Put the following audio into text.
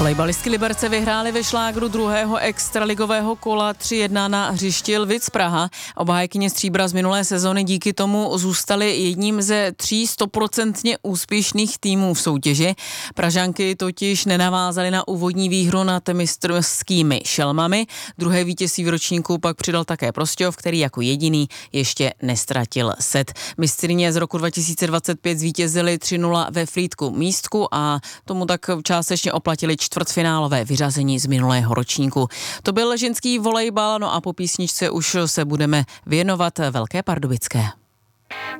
Volejbalistky Liberce vyhrály ve šlágru druhého extraligového kola 3-1 na hřišti Lvic Praha. Obhájkyně stříbra z minulé sezony díky tomu zůstaly jedním ze 3 100% úspěšných týmů v soutěži. Pražanky totiž nenavázaly na úvodní výhru nad mistrovskými šelmami. Druhé vítězství v ročníku pak přidal také Prostějov, který jako jediný ještě nestratil set. Mistryně z roku 2025 zvítězily 3-0 ve Frýdku Místku a tomu tak částečně oplatili čtvrtfinálové vyřazení z minulého ročníku. To byl ženský volejbal, no a po písničce už se budeme věnovat Velké Pardubické.